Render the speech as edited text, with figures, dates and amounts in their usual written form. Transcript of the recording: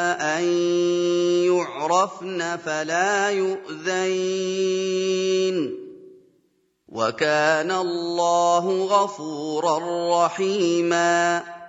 أَن يُعْرَفْنَ فَلَا يُؤْذَيْنَ ۚ وَكَانَ اللَّهُ غَفُورًا رَّحِيمًا.